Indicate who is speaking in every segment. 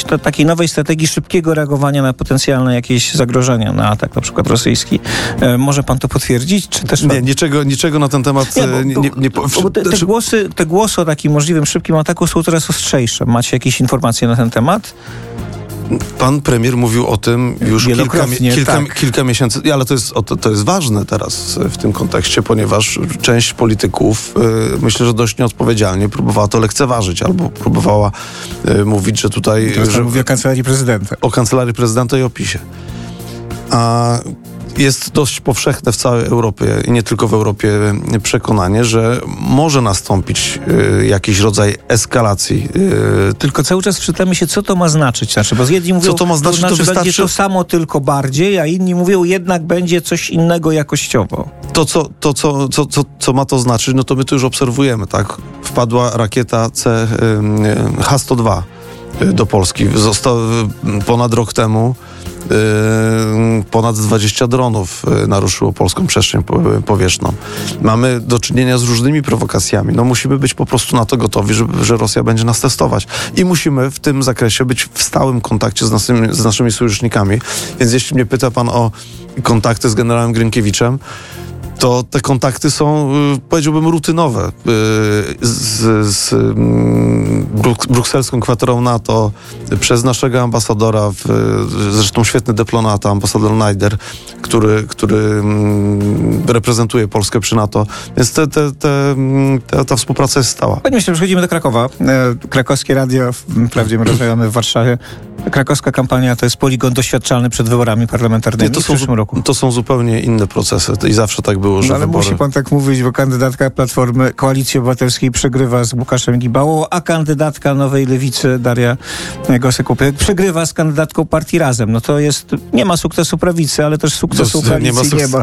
Speaker 1: takiej nowej strategii szybkiego reagowania na potencjalne jakieś zagrożenia, na atak na przykład rosyjski. Może pan to potwierdzić? Czy też
Speaker 2: Nie, niczego na ten temat
Speaker 1: te głosy o takim możliwym szybkim ataku są coraz ostrzejsze. Macie jakieś informacje na ten temat?
Speaker 2: Pan premier mówił o tym już kilka miesięcy, ale to jest ważne teraz w tym kontekście, ponieważ część polityków, myślę, że dość nieodpowiedzialnie próbowała to lekceważyć, albo próbowała mówić, że tutaj...
Speaker 1: Mówię o Kancelarii Prezydenta.
Speaker 2: O Kancelarii Prezydenta i o PiS-ie. A jest dość powszechne w całej Europie i nie tylko w Europie przekonanie, że może nastąpić jakiś rodzaj eskalacji.
Speaker 1: Tylko cały czas czytamy się, co to ma znaczyć. Bo jedni mówią,
Speaker 2: co to ma znaczyć, to
Speaker 1: będzie to samo, tylko bardziej, a inni mówią, jednak będzie coś innego jakościowo.
Speaker 2: Co ma to znaczyć, no to my to już obserwujemy, tak? Wpadła rakieta H-102 do Polski. Został ponad rok temu ponad 20 dronów naruszyło polską przestrzeń powietrzną. Mamy do czynienia z różnymi prowokacjami. No musimy być po prostu na to gotowi, że Rosja będzie nas testować. I musimy w tym zakresie być w stałym kontakcie z naszymi sojusznikami. Więc jeśli mnie pyta pan o kontakty z generałem Grynkiewiczem, to te kontakty są, powiedziałbym, rutynowe. Z brukselską kwaterą NATO, przez naszego ambasadora, zresztą świetny dyplomata, ambasador Najder, który reprezentuje Polskę przy NATO. Więc ta współpraca jest stała.
Speaker 1: Panie ministrze, przechodzimy do Krakowa. Krakowskie radio, wprawdzie my rozmawiamy w Warszawie. Krakowska kampania to jest poligon doświadczalny przed wyborami parlamentarnymi w przyszłym roku.
Speaker 2: To są zupełnie inne procesy i zawsze tak było, że
Speaker 1: ale musi pan tak mówić, bo kandydatka Platformy Koalicji Obywatelskiej przegrywa z Łukaszem Gibałą, a kandydatka Nowej Lewicy Daria Gosek-Popiołek przegrywa z kandydatką partii Razem. No to jest, nie ma sukcesu prawicy, ale też sukcesu koalicji nie ma.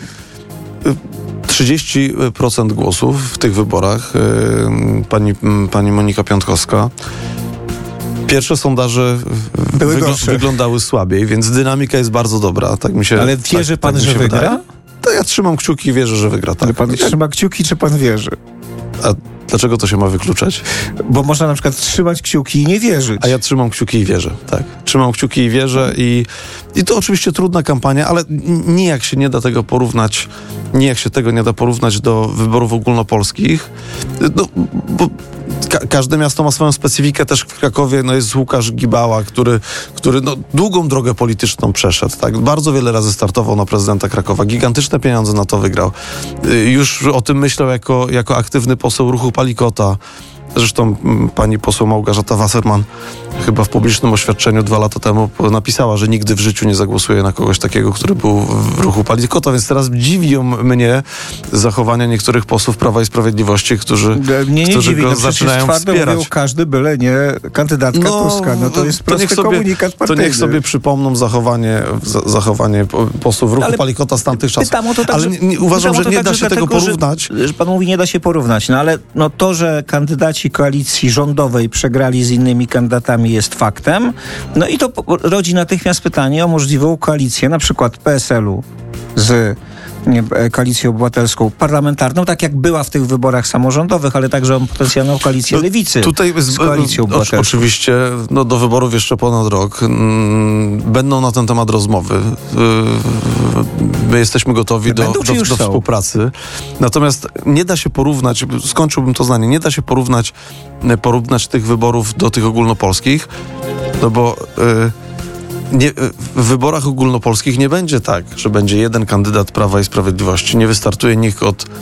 Speaker 2: 30% głosów w tych wyborach pani Monika Piątkowska. Pierwsze sondaże wyglądały słabiej, więc dynamika jest bardzo dobra. Tak mi się,
Speaker 1: ale wierzy pan, że wygra?
Speaker 2: Wydaje. To ja trzymam kciuki i wierzę, że wygra. Tak.
Speaker 1: Ale pan trzyma kciuki, czy pan wierzy?
Speaker 2: A dlaczego to się ma wykluczać?
Speaker 1: Bo można na przykład trzymać kciuki i nie wierzyć.
Speaker 2: A ja trzymam kciuki i wierzę, tak. Trzymam kciuki i wierzę i to oczywiście trudna kampania, ale nijak się tego nie da porównać do wyborów ogólnopolskich. No, bo każde miasto ma swoją specyfikę. Też w Krakowie jest Łukasz Gibała, który długą drogę polityczną przeszedł. Tak? Bardzo wiele razy startował na prezydenta Krakowa. Gigantyczne pieniądze na to wygrał. Już o tym myślał jako aktywny poseł ruchu Palikota. Zresztą pani poseł Małgorzata Wasserman chyba w publicznym oświadczeniu 2 lata temu napisała, że nigdy w życiu nie zagłosuje na kogoś takiego, który był w ruchu Palikota, więc teraz dziwią mnie zachowania niektórych posłów Prawa i Sprawiedliwości, którzy go zaczynają wspierać.
Speaker 1: Mówią, każdy byle nie kandydatka Tuska. No to jest prosty komunikat partyjny.
Speaker 2: To niech sobie przypomną zachowanie posłów ruchu Palikota z tamtych czasów. Ale uważam, że nie da się tego porównać.
Speaker 1: Że pan mówi, nie da się porównać. No ale to, że kandydaci koalicji rządowej przegrali z innymi kandydatami jest faktem. No i to rodzi natychmiast pytanie o możliwą koalicję, na przykład PSL-u z Koalicją Obywatelską parlamentarną, tak jak była w tych wyborach samorządowych, ale także o potencjalną koalicję Lewicy z Koalicją Obywatelską.
Speaker 2: Oczywiście do wyborów jeszcze ponad rok. Będą na ten temat rozmowy. My jesteśmy gotowi do współpracy. Natomiast nie da się porównać, skończyłbym to zdanie, nie da się porównać tych wyborów do tych ogólnopolskich, no bo w wyborach ogólnopolskich nie będzie tak, że będzie jeden kandydat Prawa i Sprawiedliwości. Nie wystartuje nikt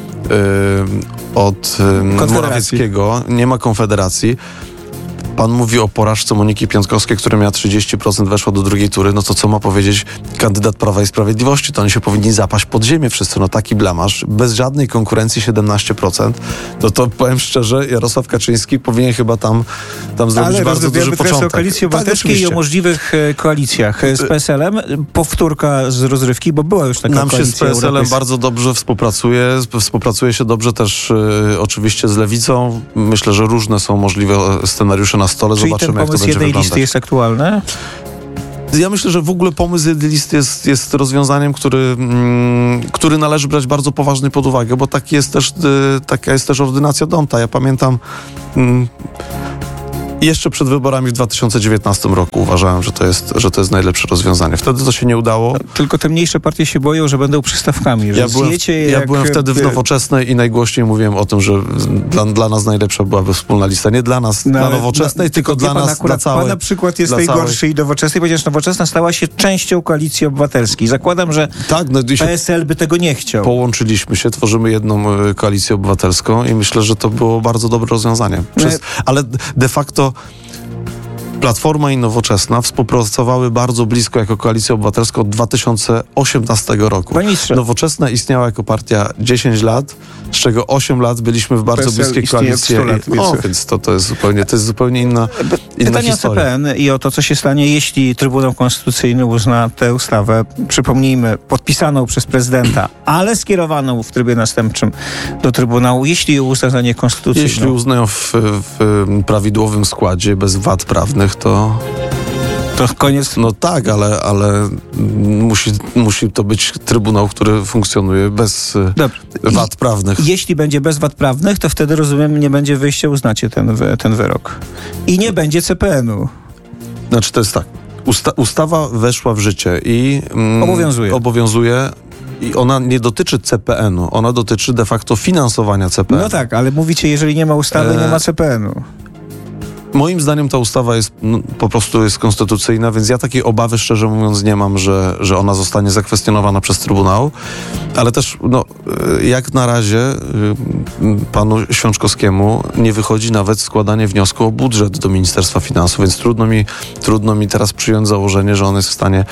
Speaker 2: od Morawieckiego, nie ma Konfederacji. Pan mówi o porażce Moniki Piątkowskiej, która miała 30%, weszła do drugiej tury. No to co ma powiedzieć kandydat Prawa i Sprawiedliwości? To oni się powinni zapaść pod ziemię wszyscy. No taki blamaż. Bez żadnej konkurencji 17%. No to powiem szczerze, Jarosław Kaczyński powinien chyba tam zrobić bardzo duży początek.
Speaker 1: O Koalicji Obywatelskiej i o możliwych koalicjach z PSL-em. Powtórka z rozrywki, bo była już taka koalicja.
Speaker 2: Nam się z PSL-em bardzo dobrze współpracuje. Współpracuje się dobrze też oczywiście z Lewicą. Myślę, że różne są możliwe scenariusze na stole.
Speaker 1: Czyli
Speaker 2: zobaczymy,
Speaker 1: ten pomysł jednej listy jest aktualny?
Speaker 2: Ja myślę, że w ogóle pomysł jednej listy jest rozwiązaniem, który należy brać bardzo poważnie pod uwagę, bo taka jest też ordynacja Donta. Ja pamiętam Jeszcze przed wyborami w 2019 roku uważałem, że to jest najlepsze rozwiązanie. Wtedy to się nie udało.
Speaker 1: Tylko te mniejsze partie się boją, że będą przystawkami. Że
Speaker 2: ja byłem wtedy w Nowoczesnej i najgłośniej mówiłem o tym, że dla nas najlepsza byłaby wspólna lista. Nie dla nas, dla Nowoczesnej, tylko dla nas, dla całej.
Speaker 1: Pana przykład jest najgorszy i Nowoczesnej, ponieważ Nowoczesna stała się częścią Koalicji Obywatelskiej. Zakładam, że PSL by tego nie chciał.
Speaker 2: Połączyliśmy się, tworzymy jedną Koalicję Obywatelską i myślę, że to było bardzo dobre rozwiązanie. Ale de facto Platforma i Nowoczesna współpracowały bardzo blisko jako Koalicja Obywatelska od 2018 roku. Nowoczesna istniała jako partia 10 lat, z czego 8 lat byliśmy w bardzo bliskiej koalicji. Więc to jest zupełnie inna
Speaker 1: Pytanie
Speaker 2: historia.
Speaker 1: o CPN i o to, co się stanie, jeśli Trybunał Konstytucyjny uzna tę ustawę, przypomnijmy, podpisaną przez prezydenta, ale skierowaną w trybie następczym do Trybunału, jeśli ją uzna za niekonstytucyjną.
Speaker 2: Jeśli uznają w prawidłowym składzie, bez wad prawnych, to
Speaker 1: koniec.
Speaker 2: No tak, ale musi to być Trybunał, który funkcjonuje bez wad prawnych.
Speaker 1: Jeśli będzie bez wad prawnych, to wtedy, rozumiem, nie będzie wyjścia, uznacie ten wyrok. I nie będzie CPN-u.
Speaker 2: Znaczy to jest tak. Ustawa weszła w życie i obowiązuje. I ona nie dotyczy CPN-u, ona dotyczy de facto finansowania CPN-u.
Speaker 1: No tak, ale mówicie, jeżeli nie ma ustawy, nie ma CPN-u.
Speaker 2: Moim zdaniem ta ustawa po prostu jest konstytucyjna, więc ja takiej obawy, szczerze mówiąc, nie mam, że ona zostanie zakwestionowana przez Trybunał, ale też jak na razie panu Świączkowskiemu nie wychodzi nawet składanie wniosku o budżet do Ministerstwa Finansów, więc trudno mi teraz przyjąć założenie, że on jest w stanie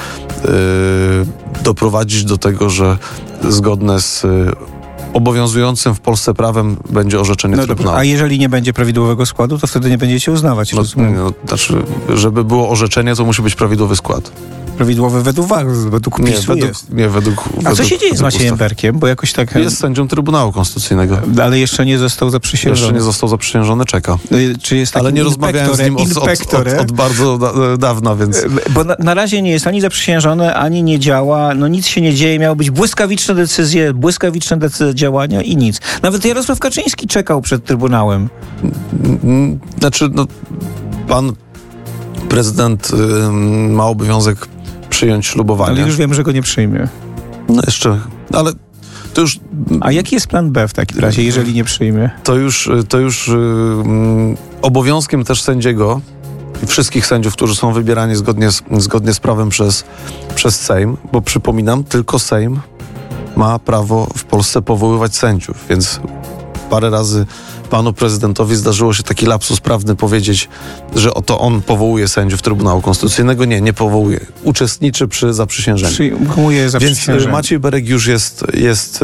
Speaker 2: doprowadzić do tego, że zgodne z obowiązującym w Polsce prawem będzie orzeczenie Trybunału.
Speaker 1: A jeżeli nie będzie prawidłowego składu, to wtedy nie będziecie uznawać.
Speaker 2: Znaczy, żeby było orzeczenie, to musi być prawidłowy skład.
Speaker 1: Prawidłowy według PiS-u jest. A co się dzieje z Maciejem Berkiem? Bo jakoś tak...
Speaker 2: Jest sędzią Trybunału Konstytucyjnego.
Speaker 1: Ale jeszcze nie został zaprzysiężony.
Speaker 2: Czeka.
Speaker 1: Czy jest
Speaker 2: ale nie rozmawiałem z nim od bardzo dawna, więc...
Speaker 1: Bo na razie nie jest ani zaprzysiężony, ani nie działa. Nic się nie dzieje. Miały być błyskawiczne decyzje, działania i nic. Nawet Jarosław Kaczyński czekał przed Trybunałem.
Speaker 2: Znaczy, pan prezydent ma obowiązek przyjąć ślubowanie.
Speaker 1: Ale już wiem, że go nie przyjmie.
Speaker 2: Ale to już...
Speaker 1: A jaki jest plan B w takim razie, jeżeli nie przyjmie?
Speaker 2: To już obowiązkiem też sędziego i wszystkich sędziów, którzy są wybierani zgodnie z prawem przez Sejm, bo przypominam, tylko Sejm ma prawo w Polsce powoływać sędziów, więc parę razy panu prezydentowi zdarzyło się taki lapsus prawny powiedzieć, że oto on powołuje sędziów Trybunału Konstytucyjnego. Nie powołuje. Uczestniczy przy zaprzysiężeniu. Więc Maciej Berek już jest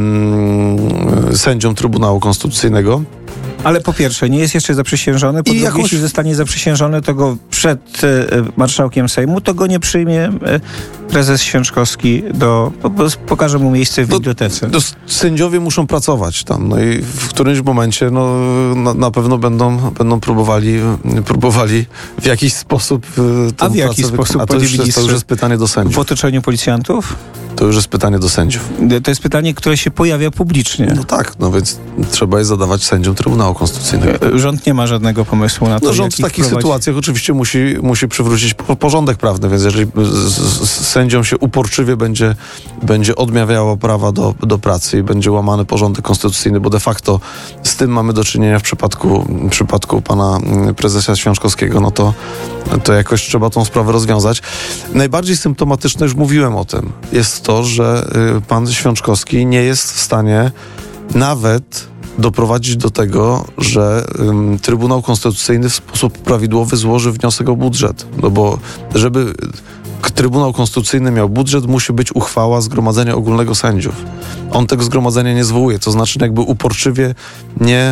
Speaker 2: sędzią Trybunału Konstytucyjnego.
Speaker 1: Ale po pierwsze, nie jest jeszcze zaprzysiężony. Po drugie, jeśli zostanie zaprzysiężony, to go przed marszałkiem Sejmu, to go nie przyjmie prezes Święczkowski pokaże mu miejsce w bibliotece.
Speaker 2: Sędziowie muszą pracować tam. I w którymś momencie na pewno będą próbowali w jakiś sposób
Speaker 1: A w jaki sposób?
Speaker 2: To już jest pytanie do sędziów.
Speaker 1: W otoczeniu policjantów?
Speaker 2: To już jest pytanie do sędziów.
Speaker 1: To jest pytanie, które się pojawia publicznie.
Speaker 2: Tak, więc trzeba je zadawać sędziom Trybunału Konstytucyjnego.
Speaker 1: Rząd nie ma żadnego pomysłu na to,
Speaker 2: rząd w takich sytuacjach oczywiście musi przywrócić porządek prawny, więc jeżeli sędziom się uporczywie będzie odmawiało prawa do pracy i będzie łamany porządek konstytucyjny, bo de facto z tym mamy do czynienia w przypadku pana prezesa Świączkowskiego, to jakoś trzeba tą sprawę rozwiązać. Najbardziej symptomatyczne, już mówiłem o tym, jest to, że pan Świączkowski nie jest w stanie nawet doprowadzić do tego, że Trybunał Konstytucyjny w sposób prawidłowy złoży wniosek o budżet. Bo żeby Trybunał Konstytucyjny miał budżet, musi być uchwała Zgromadzenia Ogólnego Sędziów. On tego zgromadzenia nie zwołuje, to znaczy jakby uporczywie nie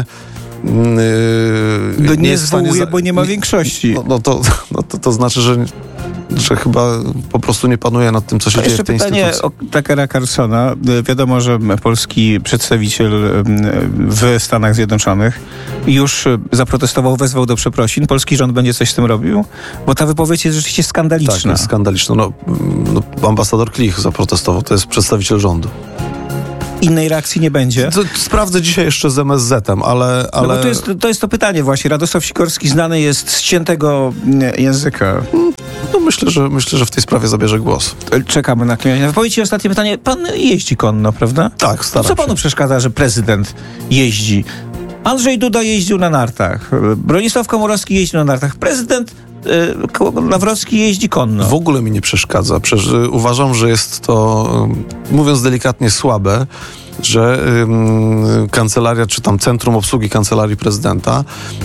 Speaker 1: zwołuje, bo nie ma większości.
Speaker 2: To znaczy, że chyba po prostu nie panuje nad tym, co się dzieje w tej instytucji.
Speaker 1: Jeszcze pytanie o Tuckera Carlsona. Wiadomo, że polski przedstawiciel w Stanach Zjednoczonych już zaprotestował, wezwał do przeprosin. Polski rząd będzie coś z tym robił? Bo ta wypowiedź jest rzeczywiście skandaliczna.
Speaker 2: Tak, jest skandaliczna. Ambasador Klich zaprotestował, to jest przedstawiciel rządu.
Speaker 1: innej reakcji nie będzie.
Speaker 2: Sprawdzę dzisiaj jeszcze z MSZ-em, ale...
Speaker 1: No bo to jest to pytanie właśnie. Radosław Sikorski znany jest z ciętego języka.
Speaker 2: No myślę, że w tej sprawie zabierze głos.
Speaker 1: Czekamy na wypowiedź. Ostatnie pytanie. Pan jeździ konno, prawda?
Speaker 2: Tak, staram się.
Speaker 1: Co panu przeszkadza, że prezydent jeździ? Andrzej Duda jeździł na nartach. Bronisław Komorowski jeździł na nartach. Prezydent Nawrocki jeździ konno.
Speaker 2: W ogóle mi nie przeszkadza. Uważam, że jest to, mówiąc delikatnie, słabe, że kancelaria, czy tam Centrum Obsługi Kancelarii Prezydenta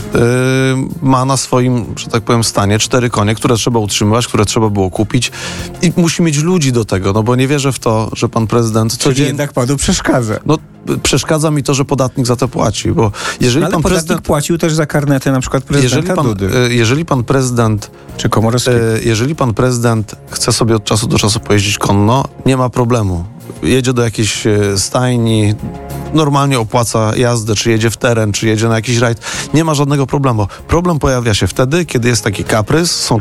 Speaker 2: ma na swoim, że tak powiem, stanie 4 konie, które trzeba utrzymywać, które trzeba było kupić i musi mieć ludzi do tego, no bo nie wierzę w to, że pan prezydent
Speaker 1: Czyli jednak panu przeszkadza.
Speaker 2: No, przeszkadza mi to, że podatnik za to płaci, bo jeżeli
Speaker 1: ale
Speaker 2: pan
Speaker 1: podatnik
Speaker 2: prezydent
Speaker 1: płacił też za karnety na przykład prezydenta Dudy.
Speaker 2: Jeżeli pan prezydent
Speaker 1: czy Komorowskiego.
Speaker 2: Jeżeli pan prezydent chce sobie od czasu do czasu pojeździć konno, nie ma problemu. Jedzie do jakiejś stajni, normalnie opłaca jazdę, czy jedzie w teren, czy jedzie na jakiś rajd. Nie ma żadnego problemu. Problem pojawia się wtedy, kiedy jest taki kaprys, są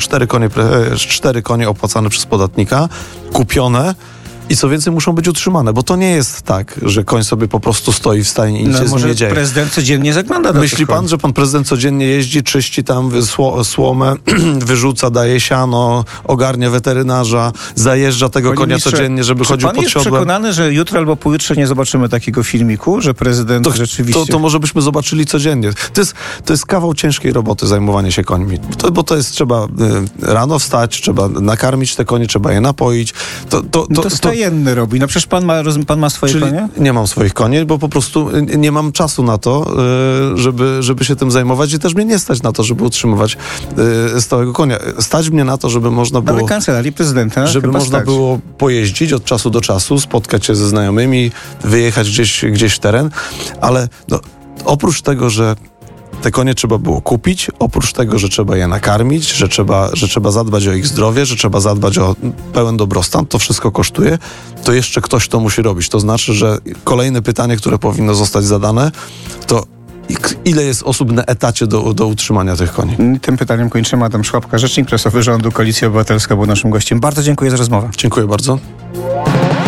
Speaker 2: 4 konie opłacane przez podatnika, kupione, i co więcej, muszą być utrzymane, bo to nie jest tak, że koń sobie po prostu stoi w stajni i nic się z nim nie dzieje.
Speaker 1: Prezydent codziennie zagląda do
Speaker 2: Myśli pan, że pan prezydent codziennie jeździ, czyści tam słomę, wyrzuca, daje siano, ogarnia weterynarza, zajeżdża tego konia codziennie, żeby chodził pod siodłem?
Speaker 1: Czy pan jest przekonany, że jutro albo pojutrze nie zobaczymy takiego filmiku, że prezydent rzeczywiście...
Speaker 2: To może byśmy zobaczyli codziennie. To jest kawał ciężkiej roboty, zajmowanie się końmi. Bo to jest, trzeba rano wstać, trzeba nakarmić te konie, trzeba je napoić.
Speaker 1: To stajenny robi. No przecież pan ma swoje konie?
Speaker 2: Nie mam swoich koni, bo po prostu nie mam czasu na to, żeby się tym zajmować i też mnie nie stać na to, żeby utrzymywać stałego konia. Stać mnie na to, żeby można było...
Speaker 1: Ale kancelarii prezydenta
Speaker 2: żeby można było pojeździć od czasu do czasu, spotkać się ze znajomymi, wyjechać gdzieś w teren, ale oprócz tego, że te konie trzeba było kupić, oprócz tego, że trzeba je nakarmić, że trzeba zadbać o ich zdrowie, że trzeba zadbać o pełen dobrostan, to wszystko kosztuje, to jeszcze ktoś to musi robić. To znaczy, że kolejne pytanie, które powinno zostać zadane, to ile jest osób na etacie do utrzymania tych koni?
Speaker 1: Tym pytaniem kończymy. Adam Szłapka, rzecznik prasowy rządu, Koalicja Obywatelska, był naszym gościem. Bardzo dziękuję za rozmowę.
Speaker 2: Dziękuję bardzo.